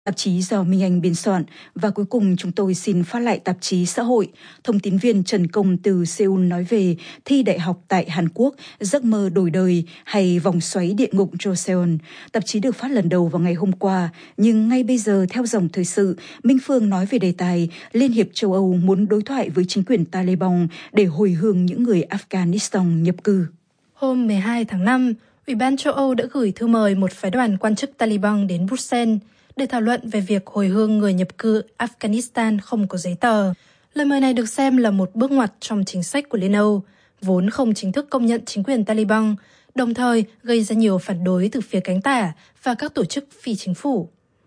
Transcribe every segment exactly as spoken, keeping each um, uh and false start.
Tạp chí do Minh Anh biên soạn. Và cuối cùng chúng tôi xin phát lại tạp chí Xã hội. Thông tín viên Trần Công từ Seoul nói về thi đại học tại Hàn Quốc, giấc mơ đổi đời hay vòng xoáy địa ngục Joseon. Tạp chí được phát lần đầu vào ngày hôm qua, nhưng ngay bây giờ theo dòng thời sự, Minh Phương nói về đề tài Liên hiệp châu Âu muốn đối thoại với chính quyền Taliban để hồi hương những người Afghanistan nhập cư. Hôm mười hai tháng năm, Ủy ban châu Âu đã gửi thư mời một phái đoàn quan chức Taliban đến Bruxelles để thảo luận về việc hồi hương người nhập cư Afghanistan không có giấy tờ. Lời mời này được xem là một bước ngoặt trong chính sách của Liên Âu, vốn không chính thức công nhận chính quyền Taliban, đồng thời gây ra nhiều phản đối từ phía cánh tả và các tổ chức phi chính phủ.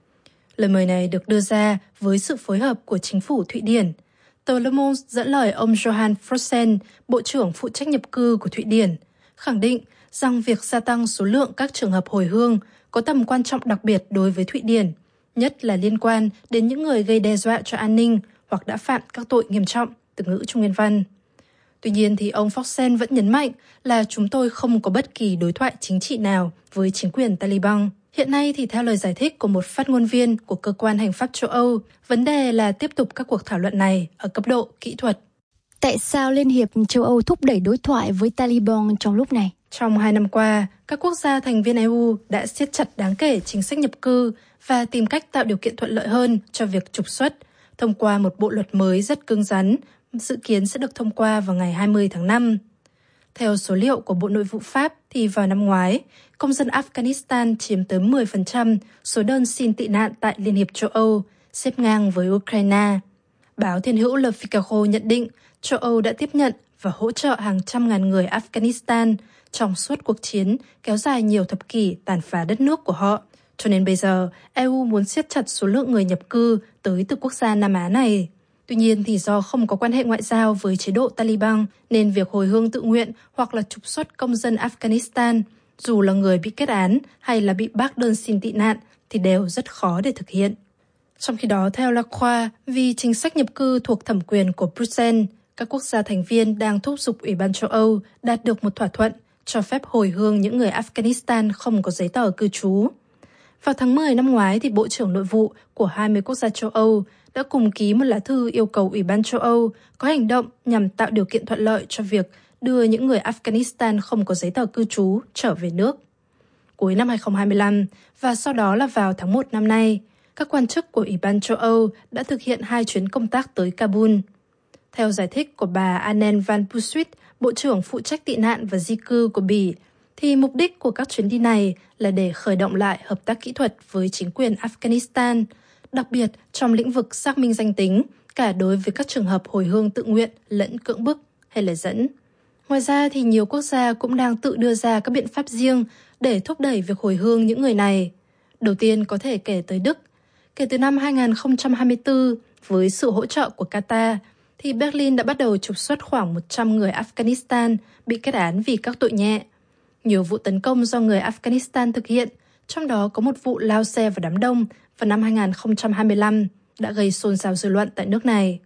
Lời mời này được đưa ra với sự phối hợp của chính phủ Thụy Điển. Tờ Le Monde dẫn lời ông Johan Frossen, Bộ trưởng phụ trách nhập cư của Thụy Điển, khẳng định rằng việc gia tăng số lượng các trường hợp hồi hương có tầm quan trọng đặc biệt đối với Thụy Điển, nhất là liên quan đến những người gây đe dọa cho an ninh hoặc đã phạm các tội nghiêm trọng, từ ngữ Trung Nguyên Văn. Tuy nhiên thì ông Frossen vẫn nhấn mạnh là chúng tôi không có bất kỳ đối thoại chính trị nào với chính quyền Taliban. Hiện nay thì theo lời giải thích của một phát ngôn viên của Cơ quan Hành pháp châu Âu, vấn đề là tiếp tục các cuộc thảo luận này ở cấp độ kỹ thuật. Tại sao Liên hiệp châu Âu thúc đẩy đối thoại với Taliban trong lúc này? Trong hai năm qua, các quốc gia thành viên e u đã siết chặt đáng kể chính sách nhập cư và tìm cách tạo điều kiện thuận lợi hơn cho việc trục xuất, thông qua một bộ luật mới rất cứng rắn, dự kiến sẽ được thông qua vào ngày hai mươi tháng năm. Theo số liệu của Bộ Nội vụ Pháp, thì vào năm ngoái, công dân Afghanistan chiếm tới mười phần trăm số đơn xin tị nạn tại Liên hiệp châu Âu, xếp ngang với Ukraine. Báo Thiên hữu Le Figaro nhận định châu Âu đã tiếp nhận và hỗ trợ hàng trăm ngàn người Afghanistan trong suốt cuộc chiến kéo dài nhiều thập kỷ tàn phá đất nước của họ. Cho nên bây giờ, e u muốn siết chặt số lượng người nhập cư tới từ quốc gia Nam Á này. Tuy nhiên thì do không có quan hệ ngoại giao với chế độ Taliban, nên việc hồi hương tự nguyện hoặc là trục xuất công dân Afghanistan, dù là người bị kết án hay là bị bác đơn xin tị nạn, thì đều rất khó để thực hiện. Trong khi đó, theo La Croix, vì chính sách nhập cư thuộc thẩm quyền của Bruxelles, các quốc gia thành viên đang thúc giục Ủy ban châu Âu đạt được một thỏa thuận cho phép hồi hương những người Afghanistan không có giấy tờ cư trú. Vào tháng mười năm ngoái, thì Bộ trưởng Nội vụ của hai mươi quốc gia châu Âu đã cùng ký một lá thư yêu cầu Ủy ban châu Âu có hành động nhằm tạo điều kiện thuận lợi cho việc đưa những người Afghanistan không có giấy tờ cư trú trở về nước. Cuối năm hai không hai lăm và sau đó là vào tháng một năm nay, các quan chức của Ủy ban châu Âu đã thực hiện hai chuyến công tác tới Kabul. Theo giải thích của bà Anne van Bosschuit, Bộ trưởng phụ trách tị nạn và di cư của Bỉ, thì mục đích của các chuyến đi này là để khởi động lại hợp tác kỹ thuật với chính quyền Afghanistan, đặc biệt trong lĩnh vực xác minh danh tính, cả đối với các trường hợp hồi hương tự nguyện lẫn cưỡng bức hay là dẫn. Ngoài ra thì nhiều quốc gia cũng đang tự đưa ra các biện pháp riêng để thúc đẩy việc hồi hương những người này. Đầu tiên có thể kể tới Đức. Kể từ năm hai không hai tư, với sự hỗ trợ của Qatar, thì Berlin đã bắt đầu trục xuất khoảng một trăm người Afghanistan bị kết án vì các tội nhẹ. Nhiều vụ tấn công do người Afghanistan thực hiện, trong đó có một vụ lao xe vào đám đông vào năm hai không hai lăm đã gây xôn xao dư luận tại nước này.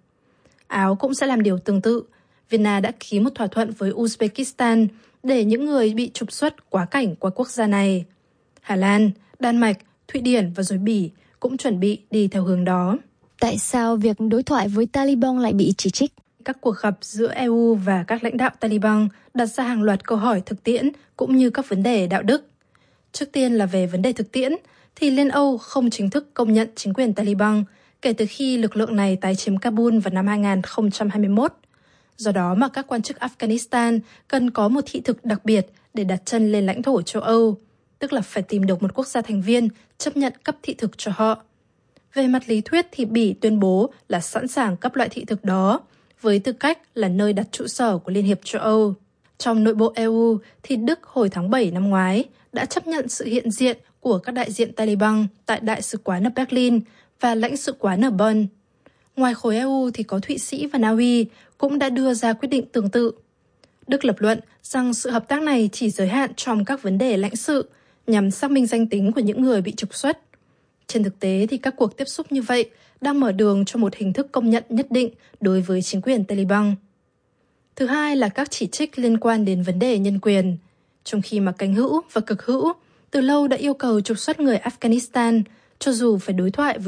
Áo cũng sẽ làm điều tương tự. Vienna đã ký một thỏa thuận với Uzbekistan để những người bị trục xuất quá cảnh qua quốc gia này. Hà Lan, Đan Mạch, Thụy Điển và rồi Bỉ cũng chuẩn bị đi theo hướng đó. Tại sao việc đối thoại với Taliban lại bị chỉ trích? Các cuộc gặp giữa e u và các lãnh đạo Taliban đặt ra hàng loạt câu hỏi thực tiễn cũng như các vấn đề đạo đức. Trước tiên là về vấn đề thực tiễn, thì Liên Âu không chính thức công nhận chính quyền Taliban kể từ khi lực lượng này tái chiếm Kabul vào năm hai không hai mốt. Do đó mà các quan chức Afghanistan cần có một thị thực đặc biệt để đặt chân lên lãnh thổ châu Âu, tức là phải tìm được một quốc gia thành viên chấp nhận cấp thị thực cho họ. Về mặt lý thuyết thì Bỉ tuyên bố là sẵn sàng cấp loại thị thực đó, với tư cách là nơi đặt trụ sở của Liên hiệp châu Âu. Trong nội bộ e u thì Đức hồi tháng bảy năm ngoái đã chấp nhận sự hiện diện của các đại diện Taliban tại Đại sứ quán ở Berlin và lãnh sự quán ở Bonn. Ngoài khối e u thì có Thụy Sĩ và Na Uy cũng đã đưa ra quyết định tương tự. Đức lập luận rằng sự hợp tác này chỉ giới hạn trong các vấn đề lãnh sự nhằm xác minh danh tính của những người bị trục xuất. Trên thực tế thì các cuộc tiếp xúc như vậy đang mở đường cho một hình thức công nhận nhất định đối với chính quyền Taliban. Thứ hai là các chỉ trích liên quan đến vấn đề nhân quyền. Trong khi mà cánh hữu và cực hữu từ lâu đã yêu cầu trục xuất người Afghanistan, cho dù phải đối thoại với